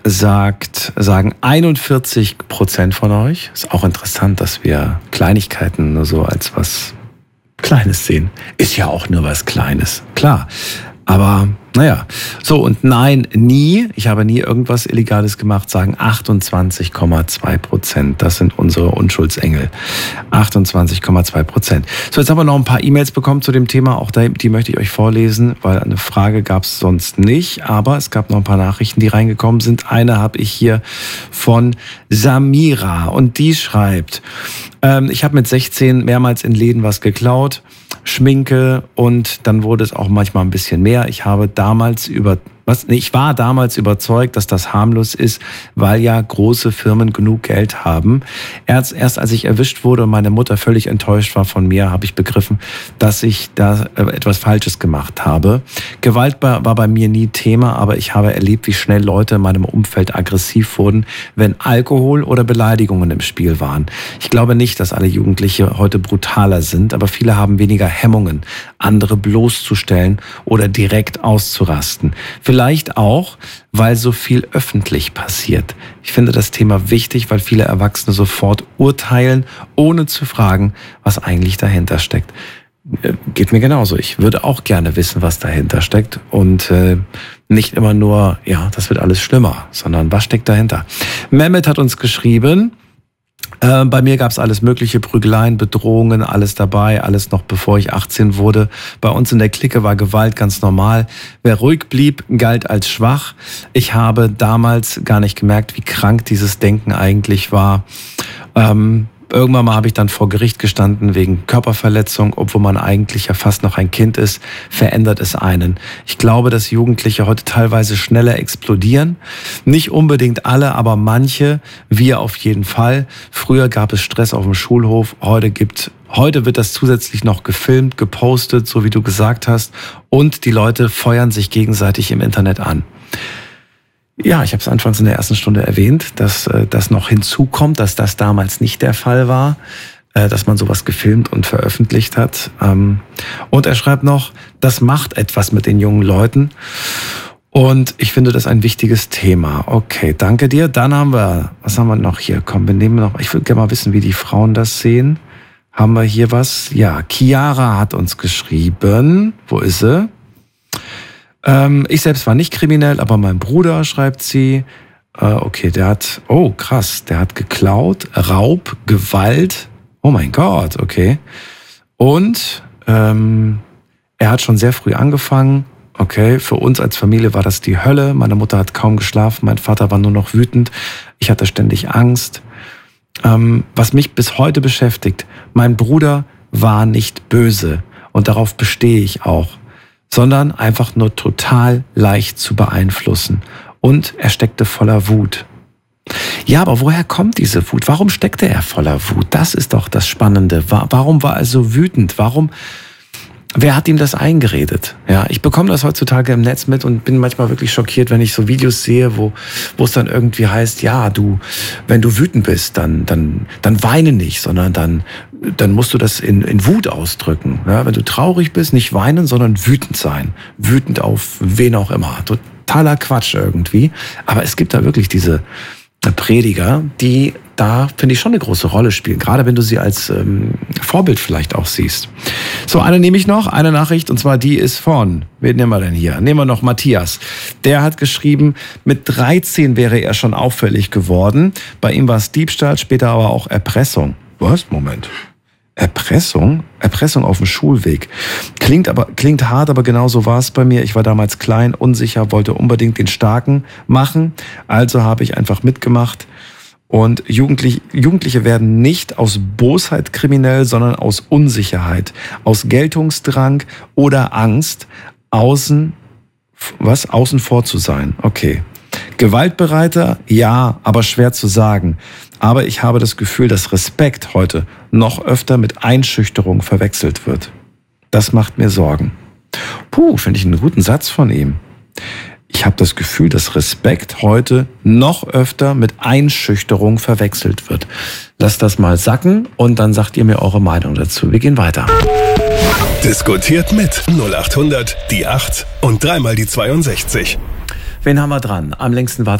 sagen 41% von euch. Ist auch interessant, dass wir Kleinigkeiten nur so als was Kleines sehen. Ist ja auch nur was Kleines, klar. Aber naja, so und nein, nie, ich habe nie irgendwas Illegales gemacht, sagen 28,2%. Das sind unsere Unschuldsengel. 28,2%. So, jetzt haben wir noch ein paar E-Mails bekommen zu dem Thema, auch die möchte ich euch vorlesen, weil eine Frage gab es sonst nicht, aber es gab noch ein paar Nachrichten, die reingekommen sind. Eine habe ich hier von Samira und die schreibt, ich habe mit 16 mehrmals in Läden was geklaut, Schminke und dann wurde es auch manchmal ein bisschen mehr. Ich war damals überzeugt, dass das harmlos ist, weil ja große Firmen genug Geld haben. Erst als ich erwischt wurde und meine Mutter völlig enttäuscht war von mir, habe ich begriffen, dass ich da etwas Falsches gemacht habe. Gewalt war bei mir nie Thema, aber ich habe erlebt, wie schnell Leute in meinem Umfeld aggressiv wurden, wenn Alkohol oder Beleidigungen im Spiel waren. Ich glaube nicht, dass alle Jugendliche heute brutaler sind, aber viele haben weniger Hemmungen, andere bloßzustellen oder direkt auszurasten. Vielleicht auch, weil so viel öffentlich passiert. Ich finde das Thema wichtig, weil viele Erwachsene sofort urteilen, ohne zu fragen, was eigentlich dahinter steckt. Geht mir genauso. Ich würde auch gerne wissen, was dahinter steckt und nicht immer nur, ja, das wird alles schlimmer, sondern was steckt dahinter? Mehmet hat uns geschrieben, bei mir gab es alles mögliche, Prügeleien, Bedrohungen, alles dabei, alles noch bevor ich 18 wurde. Bei uns in der Clique war Gewalt ganz normal. Wer ruhig blieb, galt als schwach. Ich habe damals gar nicht gemerkt, wie krank dieses Denken eigentlich war. Irgendwann mal habe ich dann vor Gericht gestanden wegen Körperverletzung, obwohl man eigentlich ja fast noch ein Kind ist, verändert es einen. Ich glaube, dass Jugendliche heute teilweise schneller explodieren. Nicht unbedingt alle, aber manche, wir auf jeden Fall. Früher gab es Stress auf dem Schulhof, heute wird das zusätzlich noch gefilmt, gepostet, so wie du gesagt hast, und die Leute feuern sich gegenseitig im Internet an. Ja, ich habe es anfangs in der ersten Stunde erwähnt, dass das noch hinzukommt, dass das damals nicht der Fall war, dass man sowas gefilmt und veröffentlicht hat. Und er schreibt noch, das macht etwas mit den jungen Leuten. Und ich finde das ein wichtiges Thema. Okay, danke dir. Dann was haben wir noch hier? Komm, ich würde gerne mal wissen, wie die Frauen das sehen. Haben wir hier was? Ja, Chiara hat uns geschrieben. Wo ist sie? Ich selbst war nicht kriminell, aber mein Bruder, schreibt sie, okay, der hat geklaut, Raub, Gewalt, oh mein Gott, okay. Und er hat schon sehr früh angefangen, okay, für uns als Familie war das die Hölle, meine Mutter hat kaum geschlafen, mein Vater war nur noch wütend, ich hatte ständig Angst. Was mich bis heute beschäftigt, mein Bruder war nicht böse und darauf bestehe ich auch, sondern einfach nur total leicht zu beeinflussen. Und er steckte voller Wut. Ja, aber woher kommt diese Wut? Warum steckte er voller Wut? Das ist doch das Spannende. Warum war er so wütend? Wer hat ihm das eingeredet? Ja, ich bekomme das heutzutage im Netz mit und bin manchmal wirklich schockiert, wenn ich so Videos sehe, wo es dann irgendwie heißt, ja, wenn du wütend bist, dann weine nicht, sondern dann musst du das in Wut ausdrücken. Ja, wenn du traurig bist, nicht weinen, sondern wütend sein. Wütend auf wen auch immer. Totaler Quatsch irgendwie. Aber es gibt da wirklich diese Prediger, die da, finde ich, schon eine große Rolle spielen. Gerade wenn du sie als Vorbild vielleicht auch siehst. So, eine Nachricht, und zwar die ist von, wen nehmen wir denn hier? Nehmen wir noch Matthias. Der hat geschrieben, mit 13 wäre er schon auffällig geworden. Bei ihm war es Diebstahl, später aber auch Erpressung. Was? Moment. Erpressung auf dem Schulweg. Klingt hart, aber genau so war es bei mir. Ich war damals klein, unsicher, wollte unbedingt den Starken machen. Also habe ich einfach mitgemacht. Und Jugendliche werden nicht aus Bosheit kriminell, sondern aus Unsicherheit, aus Geltungsdrang oder Angst, außen vor zu sein. Okay. Gewaltbereiter? Ja, aber schwer zu sagen. Aber ich habe das Gefühl, dass Respekt heute noch öfter mit Einschüchterung verwechselt wird. Das macht mir Sorgen. Finde ich einen guten Satz von ihm. Ich habe das Gefühl, dass Respekt heute noch öfter mit Einschüchterung verwechselt wird. Lasst das mal sacken und dann sagt ihr mir eure Meinung dazu. Wir gehen weiter. Diskutiert mit 0800 die 8 und dreimal die 62. Wen haben wir dran? Am längsten war